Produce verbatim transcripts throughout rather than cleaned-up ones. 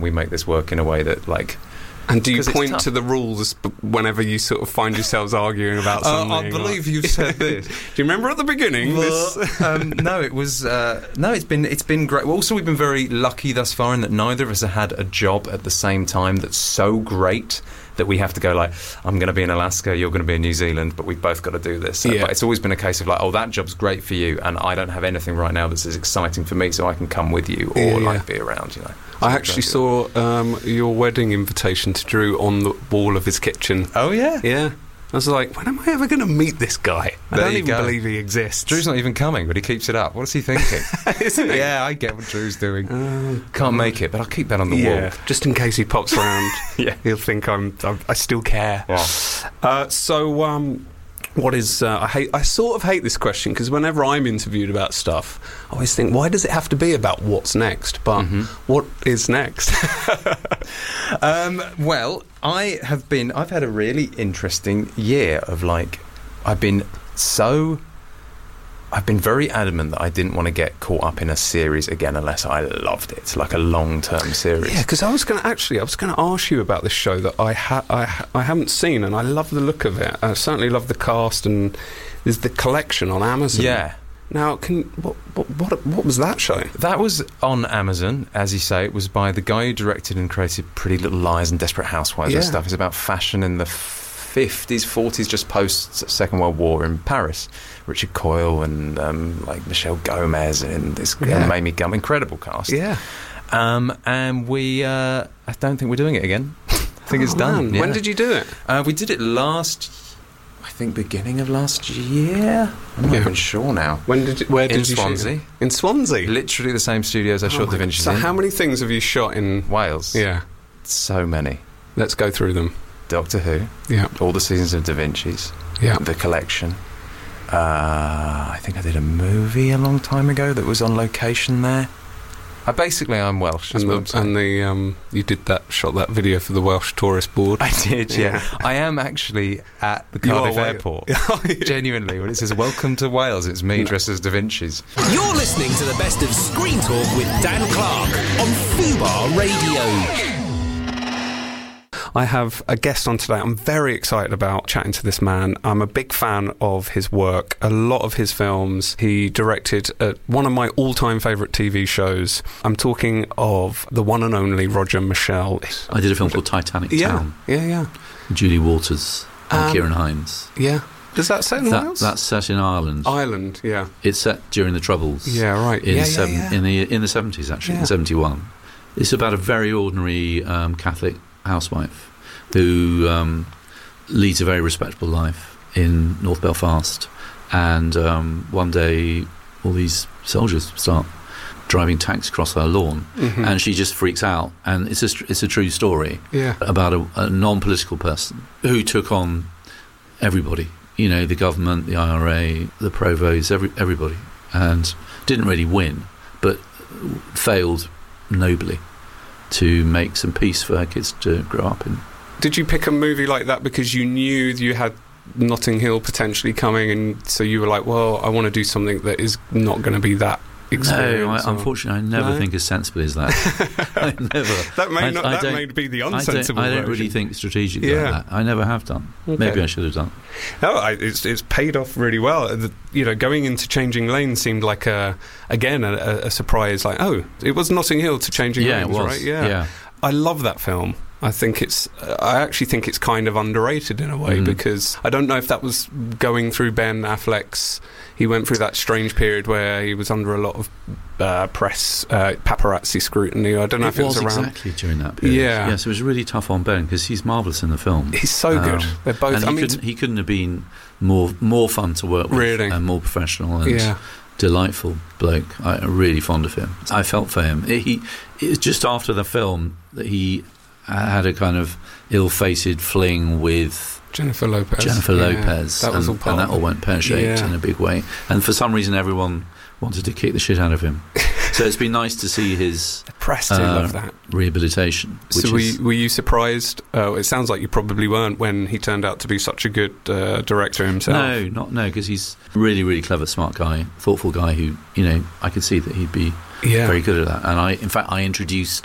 we make this work in a way that, like... And do you point to the rules whenever you sort of find yourselves arguing about something? Uh, I believe or... you've said this. Do you remember at the beginning? Well, this? um, no, it was uh, no. It's been it's been great. Also, we've been very lucky thus far in that neither of us have had a job at the same time that's so great that we have to go like, I'm going to be in Alaska, you're going to be in New Zealand, but we've both got to do this. So, yeah. But it's always been a case of like, oh, that job's great for you, and I don't have anything right now that's as exciting for me, so I can come with you or yeah, like yeah. be around, you know. I actually saw um, your wedding invitation to Drew on the wall of his kitchen. Oh, yeah? Yeah. I was like, when am I ever going to meet this guy? I there don't you even go. believe he exists. Drew's not even coming, but he keeps it up. What is he thinking? Isn't he? Yeah, I get what Drew's doing. Uh, Can't make it, but I'll keep that on the yeah, wall. just in case he pops around. Yeah. He'll think I'm, I'm I still care. Yeah. Uh, so, um, what is... Uh, I hate. I sort of hate this question, because whenever I'm interviewed about stuff, I always think, why does it have to be about what's next? But mm-hmm. what is next? um, well, I have been... I've had a really interesting year of, like... I've been so... I've been very adamant that I didn't want to get caught up in a series again unless I loved it, like a long-term series. Yeah, because I was going to actually, I was going to ask you about this show that I ha- I, ha- I haven't seen, and I love the look of it. I certainly love the cast, and there's the collection on Amazon. Yeah. Now, can what what what, what was that show? That was on Amazon, as you say. It was by the guy who directed and created Pretty Little Lies and Desperate Housewives yeah. and stuff. It's about fashion in the fifties, forties, just post Second World War in Paris. Richard Coyle and um, like Michelle Gomez and this yeah. and Mamie Gum, incredible cast. Yeah, um, and we, uh, I don't think we're doing it again. I think oh, it's done. Yeah. When did you do it? Uh, we did it last, I think, beginning of last year. I'm not yeah. even sure now. When did you, where in did you Swansea? Shoot? In Swansea, literally the same studios I oh shot Da Vinci's So in. how many things have you shot in Wales? Yeah, so many. Let's go through them. Doctor Who. Yeah. All the seasons of Da Vinci's. Yeah. The collection. Uh, I think I did a movie a long time ago that was on location there. I basically, I'm Welsh. And the, and the um, you did that, shot that video for the Welsh Tourist Board. I did, yeah. yeah. I am actually at the Cardiff Airport. Genuinely, when it says "Welcome to Wales," it's me no. dressed as Da Vinci's. You're listening to the best of Screen Talk with Dan Clark on Fubar Radio. I have a guest on today. I'm very excited about chatting to this man. I'm a big fan of his work, a lot of his films. He directed uh, one of my all-time favourite T V shows. I'm talking of the one and only Roger Michell. I did a film called Titanic yeah, Town. Yeah, yeah. Julie Walters and um, Kieran Hines. Yeah. Does that set in that, Wales? That's set in Ireland. Ireland, yeah. It's set during the Troubles. Yeah, right. In, yeah, seven, yeah, yeah. in the in the seventies, actually, yeah. in seventy-one. It's about a very ordinary um, Catholic housewife who um, leads a very respectable life in North Belfast, and um, one day all these soldiers start driving tanks across her lawn, mm-hmm. and she just freaks out. And it's a it's a true story yeah. about a, a non-political person who took on everybody, you know, the government, the I R A, the provost, every, everybody, and didn't really win, but failed nobly to make some peace for her kids to grow up in. Did you pick a movie like that because you knew you had Notting Hill potentially coming, and so you were like, well, I want to do something that is not going to be that experience? No, I, unfortunately, I never no? think as sensibly as that. I never. That may, I, not, I that may be the unsensible I don't, I don't version. really think strategically yeah. like that. I never have done. Okay. Maybe I should have done. No, I, it's it's paid off really well. The, you know, going into Changing Lanes seemed like a again a, a surprise. Like, oh, it was Notting Hill to Changing yeah, Lanes, it was. right? Yeah. yeah. I love that film. I think it's. Uh, I actually think it's kind of underrated in a way, mm. because I don't know if that was going through Ben Affleck's. He went through that strange period where he was under a lot of uh, press uh, paparazzi scrutiny. I don't know it if it was, was around exactly during that period. Yeah. Yes, it was really tough on Ben because he's marvellous in the film. He's so good. Um, They're both. And I he, mean, couldn't, he couldn't have been more more fun to work with, really, and more professional and. Yeah. Delightful bloke. I'm really fond of him. I felt for him. He, it was just after the film that he had a kind of ill-fated fling with Jennifer Lopez. Jennifer yeah, Lopez, that was and, all part and that all went pear-shaped yeah. in a big way. And for some reason, everyone wanted to kick the shit out of him. So it's been nice to see his the press do uh, love that rehabilitation. Which so were is, you, were you surprised? Uh, it sounds like you probably weren't when he turned out to be such a good uh, director himself. No, not no, because he's a really, really clever, smart guy, thoughtful guy who, you know, I could see that he'd be yeah. very good at that. And I, in fact, I introduced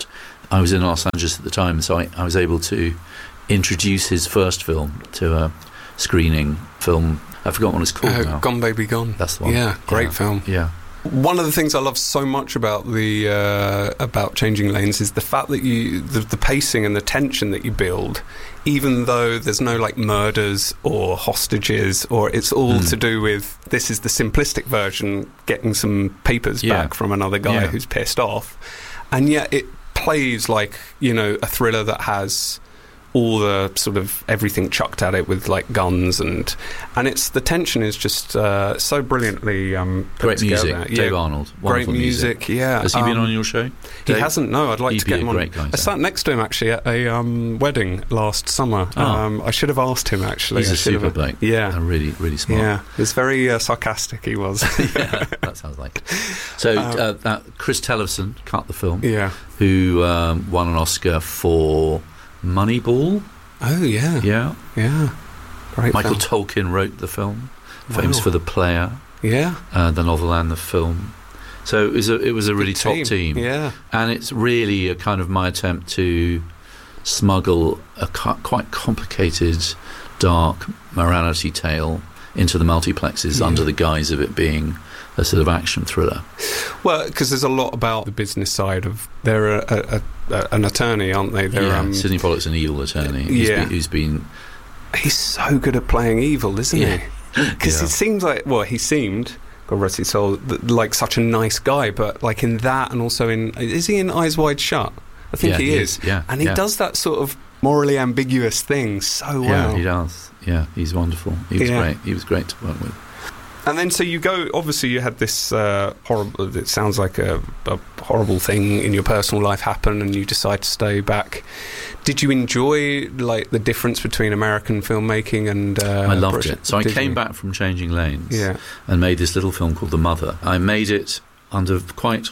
I was in Los Angeles at the time, so I, I was able to introduce his first film to a screening film. I forgot what it's called uh, now. Gone Baby Gone. That's the one. Yeah, great yeah. film. Yeah. One of the things I love so much about the uh, about Changing Lanes is the fact that you the, the pacing and the tension that you build, even though there's no like murders or hostages, or it's all mm. to do with, this is the simplistic version, getting some papers yeah. back from another guy yeah. who's pissed off, and yet it plays like, you know, a thriller that has all the sort of everything chucked at it with like guns, and and it's the tension is just uh, so brilliantly um, put great together. music. Yeah. Dave Arnold, great music, music. Yeah. Has he um, been on your show? He Dave? hasn't. No, I'd like He'd to be get a him on. great guy, I sat next to him actually at a um, wedding last summer. Oh. Um, I should have asked him actually. He's I a should super have, bloke. Yeah, and really, really smart. yeah. He was very uh, sarcastic. He was. Yeah, that sounds like it. So Um, uh, that Chris Tellefson cut the film. Yeah. Who um, won an Oscar for Moneyball? Oh yeah. Yeah. Yeah. Great Michael film. Tolkien wrote the film, Wow. famous for The Player, Yeah. uh, the novel and the film. So it was a, it was a really Good top team. team. Yeah. And it's really a kind of my attempt to smuggle a cu- quite complicated, dark morality tale into the multiplexes Yeah. under the guise of it being a sort of action thriller. Well, because there's a lot about the business side of, they're a, a, a, an attorney, aren't they? They're, yeah, um, Sidney Pollock's an evil attorney who's Yeah. been, who's been he's so good at playing evil, isn't Yeah. he? Because Yeah. it seems like, well, he seemed, God rest his soul, th- like such a nice guy, but like in that, and also in, is he in Eyes Wide Shut? I think Yeah, he, he is. is, yeah, And he yeah. does that sort of morally ambiguous thing so yeah, well. he does. Yeah, he's wonderful. He was Yeah. great. He was great to work with. And then, so you go, obviously you had this uh, horrible, it sounds like a, a horrible thing in your personal life happen, and you decide to stay back. Did you enjoy, like, the difference between American filmmaking and uh, I loved British? it. So I Did came you? back from Changing Lanes Yeah. and made this little film called The Mother. I made it under quite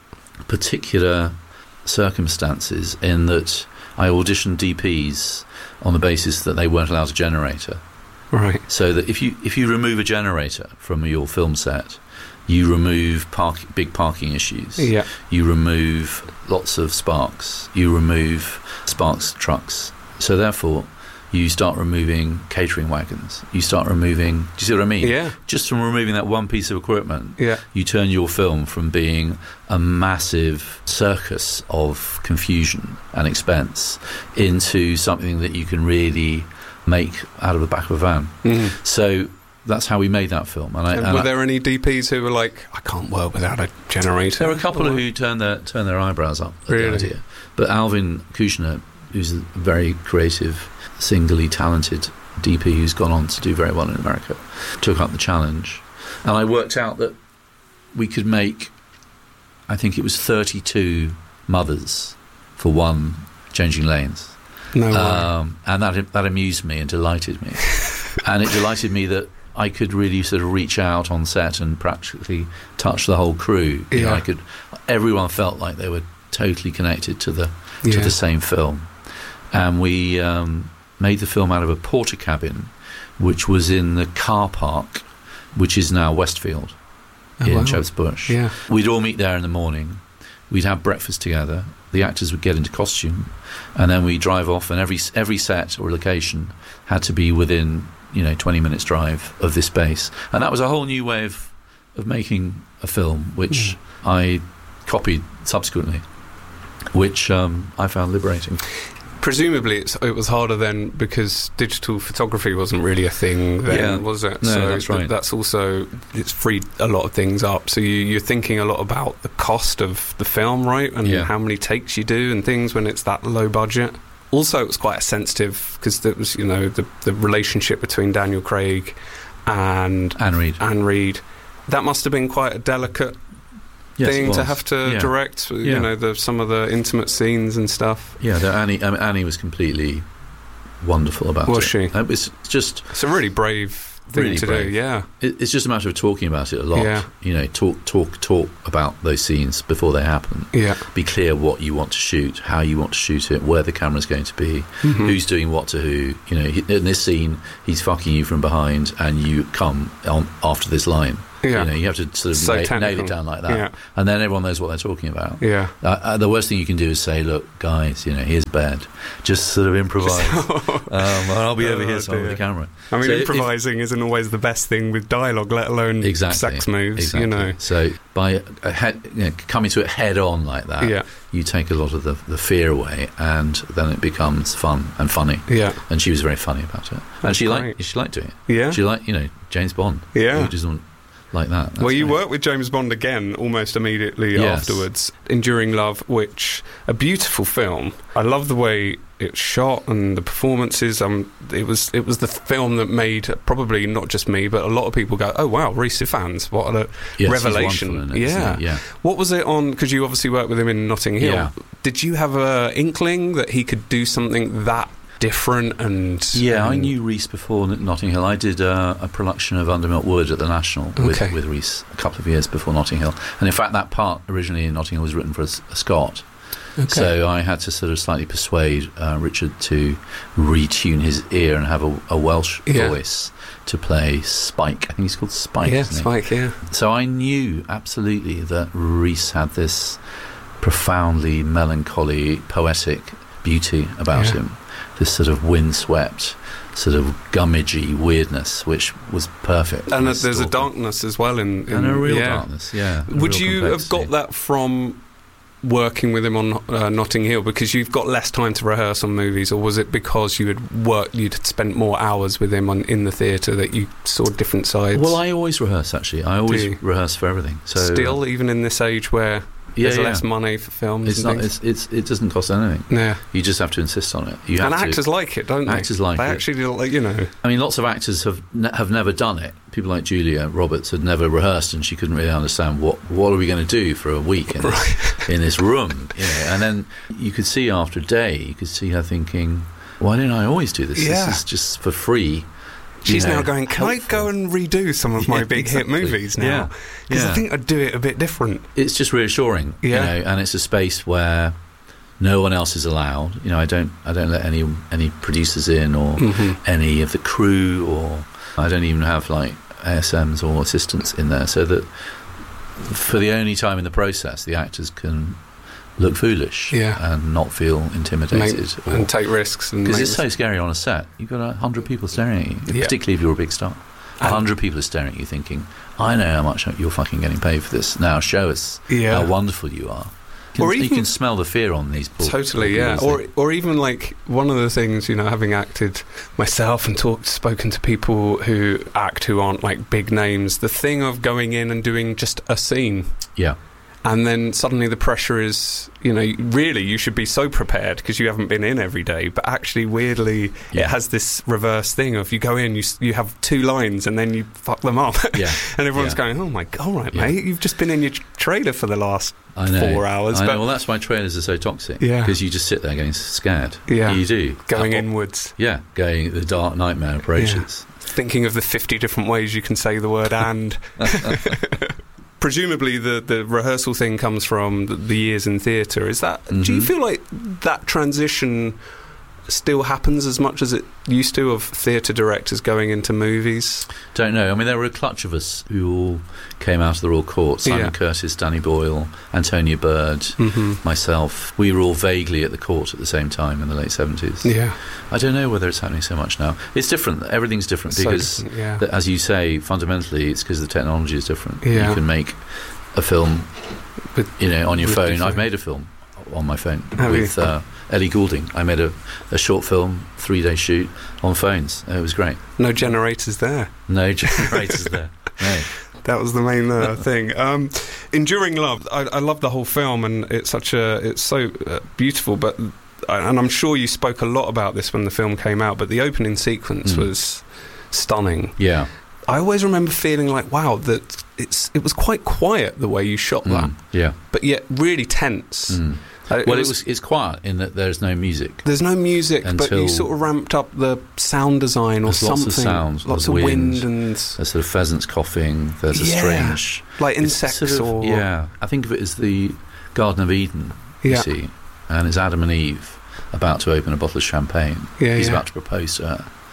particular circumstances, in that I auditioned D Ps on the basis that they weren't allowed a generator. Right. So that if you if you remove a generator from your film set, you remove park, big parking issues. Yeah. You remove lots of sparks. You remove sparks trucks. So therefore, you start removing catering wagons. You start removing. Do you see what I mean? Yeah. Just from removing that one piece of equipment, Yeah. you turn your film from being a massive circus of confusion and expense into something that you can really make out of the back of a van. Mm. So that's how we made that film. And, I, And and were I, there any D Ps who were like, I can't work without a generator? there were a couple Or- who turned their turned their eyebrows up at Really? the idea. But Alvin Kushner, who's a very creative, singly talented D P who's gone on to do very well in America, took up the challenge. And I worked out that we could make, I think it was thirty-two mothers for one Changing Lanes. No way. Um, and that that amused me and delighted me. And it delighted me that I could really sort of reach out on set and practically touch the whole crew. You know, Yeah. I could. Everyone felt like they were totally connected to the to Yeah. the same film. And we um, made the film out of a porter cabin, which was in the car park, which is now Westfield Oh, in wow. Shepherd's Bush. Yeah. We'd all meet there in the morning. We'd have breakfast together. The actors would get into costume, and then we drive off. And every every set or location had to be within, you know, twenty minutes drive of this base. And that was a whole new way of of making a film, which I copied subsequently, which um, I found liberating. Presumably it's, it was harder then because digital photography wasn't really a thing then, Yeah. was it? No, so that's right. th- that's also, it's freed a lot of things up. So you, you're thinking a lot about the cost of the film, right? And Yeah. how many takes you do and things when it's that low budget. Also, it was quite a sensitive, because there was, you know, the, the relationship between Daniel Craig and Anne Reid. Anne Reid. That must have been quite a delicate Yes, it thing to was. have to Yeah. direct, you Yeah. know, the, some of the intimate scenes and stuff. Yeah, the Annie. I mean, Annie was completely wonderful about Was it. she? It was just. It's a really brave thing Really to brave. do, yeah. It, it's just a matter of talking about it a lot. Yeah. You know, talk, talk, talk about those scenes before they happen. Yeah. Be clear what you want to shoot, how you want to shoot it, where the camera's going to be, Mhm. who's doing what to who. You know, he- in this scene, he's fucking you from behind, and you come on after this line. Yeah. You know, you have to sort of So na- nail technical. it down like that, Yeah. and then everyone knows what they're talking about. Yeah. Uh, uh, the worst thing you can do is say, "Look, guys, you know, here's bed. Just sort of improvise. um, and I'll be over Oh, here somewhere dear. with the camera." I mean, So if- improvising isn't always the best thing with dialogue, let alone exactly, sex moves, exactly. you know. So by a head, you know, coming to it head on like that, Yeah. you take a lot of the, the fear away, and then it becomes fun and funny. Yeah. And she was very funny about it, and That's she great. liked she liked doing it. Yeah. She liked, you know, James Bond. Yeah. Who doesn't like that? That's Well, you great. worked with James Bond again almost immediately Yes. afterwards. Enduring Love, which a beautiful film. I love the way it's shot and the performances. Um, it was it was the film that made probably not just me, but a lot of people go, "Oh wow, Rhys Ifans, what a Yes, he's revelation!" wonderful in it, isn't yeah. he? Yeah. What was it on? Because you obviously worked with him in Notting Hill. Yeah. Did you have a inkling that he could do something that different? And Yeah, I and- knew Rhys before Notting Hill. I did uh, a production of Under Milk Wood at the National with, Okay. with Rhys a couple of years before Notting Hill. And in fact, that part originally in Notting Hill was written for a, S- a Scot. Okay. So I had to sort of slightly persuade uh, Richard to retune his ear and have a, a Welsh Yeah. voice to play Spike. I think he's called Spike. yeah, isn't he? Spike. Yeah, So I knew absolutely that Rhys had this profoundly melancholy, poetic beauty about Yeah. him. This sort of windswept, sort of gummidgy weirdness, which was perfect. and for there's a Stalker. darkness as well in, in and a real yeah. darkness. Yeah. a Would real you have complexity. got that from working with him on uh, Notting Hill because you've got less time to rehearse on movies, or was it because you had worked, you'd spent more hours with him on in the theatre that you saw different sides? Well, I always rehearse. Actually, I always Do you? rehearse for everything. So Still, even in this age where yeah, there's yeah. less money for films, It's and not. things. It's, it's. It doesn't cost anything. Yeah, You just have to insist on it. You have and to. actors like it, don't they? Actors like they it. actually, like, you know. I mean, lots of actors have ne- have never done it. People like Julia Roberts had never rehearsed, and she couldn't really understand what what are we going to do for a week in this, in this room, you know. And then you could see after a day, you could see her thinking, "Why didn't I always do this? Yeah. This is just for free." you She's know, now going, can I helpful." go and redo some of my Yeah, big exactly. hit movies now? Yeah, Because yeah. I think I'd do it a bit different. It's just reassuring, Yeah. you know, and it's a space where no one else is allowed. You know, I don't, I don't let any any producers in, or Mhm. any of the crew, or I don't even have like A S Ms or assistants in there, so that for the only time in the process, the actors can look foolish Yeah. and not feel intimidated. Make, or- and take risks. Because make it's so scary on a set. You've got a hundred people staring at you, Yeah. particularly if you're a big star. A And- hundred people are staring at you thinking, I know how much you're fucking getting paid for this. Now show us Yeah. how wonderful you are. You can, Or you even- can smell the fear on these poor Totally, poor yeah. people, Or isn't or even like one of the things, you know, having acted myself and talked, spoken to people who act who aren't like big names, the thing of going in and doing just a scene, it? Yeah. and then suddenly the pressure is, you know, really you should be so prepared because you haven't been in every day, but actually weirdly Yeah. it has this reverse thing of you go in, you s- you have two lines and then you fuck them up. Yeah. And everyone's Yeah. going, oh my god, all right, Yeah. mate, you've just been in your tr- trailer for the last I know. four hours. I know. but Well, that's why trailers are so toxic. Yeah. Because you just sit there getting scared. Yeah. You do. going Uh, inwards. Yeah. Going, the dark nightmare approaches. Thinking of the fifty different ways you can say the word and. Presumably the, the rehearsal thing comes from the, the years in theatre. Is that, do you Mhm. feel like that transition still happens as much as it used to, of theatre directors going into movies? Don't know. I mean, there were a clutch of us who all came out of the Royal Court. Simon Yeah. Curtis, Danny Boyle, Antonia Bird, Mm-hmm. myself. We were all vaguely at the court at the same time in the late seventies. Yeah. I don't know whether it's happening so much now. It's different. Everything's different So because, different, yeah. th- as you say, fundamentally, it's because the technology is different. Yeah. You can make a film, With- you know, on your with phone. different- I've made a film on my phone Have you? with uh, Ellie Goulding. I made a, a short film, three-day shoot on phones. It was great. No generators there. No generators there. No. That was the main uh, thing. Um, Enduring Love. I, I love the whole film, and it's such a. It's so uh, beautiful. But and I'm sure you spoke a lot about this when the film came out. But the opening sequence Mm. was stunning. Yeah. I always remember feeling like, wow, that it's it was quite quiet the way you shot that, Mm. Yeah. but yet really tense. Mm. Uh, Well, it was it's quiet in that there's no music. There's no music, but you Until- sort of ramped up the sound design or There's lots something. of sounds, lots there's of wind, wind. and There's sort of pheasants coughing. There's a Yeah. strange like it's insects sort of- or yeah. I think of it as the Garden of Eden. You yeah, see, and it's Adam and Eve about to open a bottle of champagne. yeah, He's yeah. about to propose to her,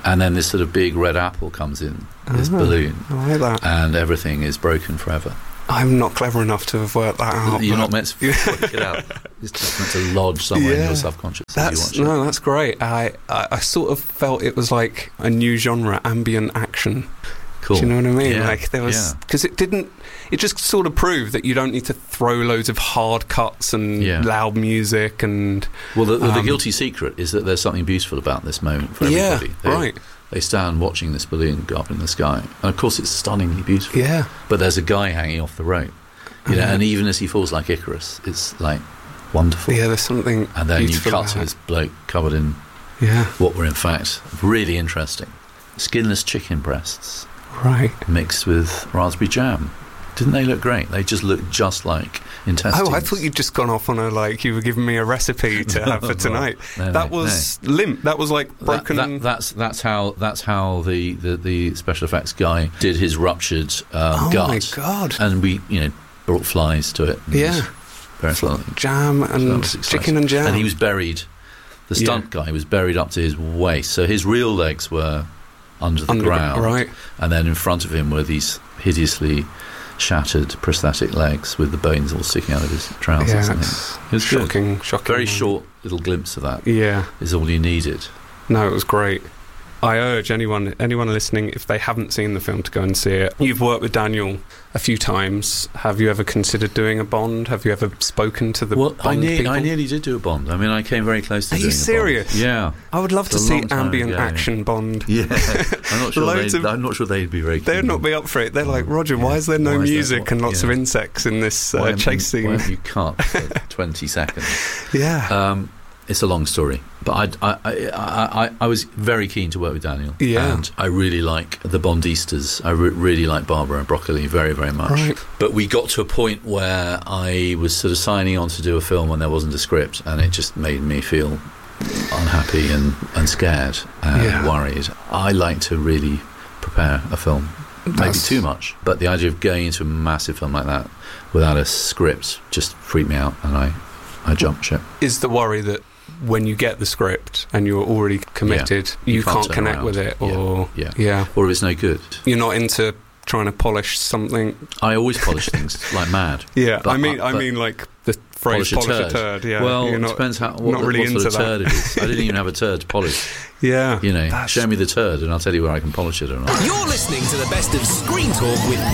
And then this sort of big red apple comes in, this Oh, balloon, I like that. and everything is broken forever. I'm not clever enough to have worked that out. You're but- not meant to work it out. It's just meant to lodge somewhere in Yeah. your subconscious as That's you watch it. no, that's great. I, I I sort of felt it was like a new genre, ambient action. Cool. Do you know what I mean? Yeah, Like there was yeah. because it didn't. It just sort of proved that you don't need to throw loads of hard cuts and Yeah. loud music and Well, the, the Um, guilty secret is that there's something beautiful about this moment for yeah, everybody. They, right, They stand watching this balloon go up in the sky, and of course it's stunningly beautiful. yeah, But there's a guy hanging off the rope, you know, Uh-huh. and even as he falls like Icarus, it's like wonderful. yeah. There's something And then you beautiful cut about to it. this bloke covered in Yeah, what were in fact really interesting skinless chicken breasts right. mixed with raspberry jam. Didn't they look great? They just looked just like intestines. Oh, I thought you'd just gone off on a like you were giving me a recipe to have for tonight. No, no, that was limp. That was like That- broken. that- that's that's how that's how the, the, the special effects guy did his ruptured um, oh gut. my god! And we, you know, brought flies to it. And it was Yeah, very exciting. jam So that and was exciting. chicken and jam. And he was buried. The stunt guy was buried up to his waist, so his real legs were under the Under- ground, right? and then in front of him were these hideously shattered prosthetic legs with the bones all sticking out of his trousers. Yeah, and it's things. It was good. shocking, shocking. Very short little glimpse of that Yeah, is all you needed. no, it was great. I urge anyone anyone listening, if they haven't seen the film, to go and see it. You've worked with Daniel a few times. Have you ever considered doing a Bond? Have you ever spoken to the well, Bond I, near, people? I nearly did do a Bond. I mean, I came very close to Are doing you a Bond. serious? Yeah. I would love to It's a see long time ambient ago. action Bond. Yeah. I'm not sure Loads they'd, of- I'm not sure they'd be very keen. They'd not be up for it. They're like, Roger, Yeah. why is there no Why is there- music what- and lots yeah. of insects in this uh, Why haven't chase you- scene? Why haven't you cut for twenty seconds? Yeah. Um, it's a long story, but I, I, I, I, I was very keen to work with Daniel. Yeah. And I really like the Bondistas. I re- really like Barbara and Broccoli very, very much. Right. But we got to a point where I was sort of signing on to do a film when there wasn't a script, and it just made me feel unhappy and, and scared and Yeah. worried. I like to really prepare a film. Maybe That's- too much, but the idea of going into a massive film like that without a script just freaked me out, and I, I jumped ship. Is the worry that when you get the script and you're already committed, you, You can't can't turn connect around. with it, Yeah. or Yeah. yeah, Or if it's no good. you're not into trying to polish something. I always polish things like mad. Yeah, But I mean, I- I but mean, like the phrase Polish a "polish a turd." turd." Yeah, well, you're it not, depends how what, not really what sort into of turd that. it is. I didn't even have a turd to polish. Yeah, You know, that's- show me the turd and I'll tell you where I can polish it or not. You're listening to the best of Screen Talk with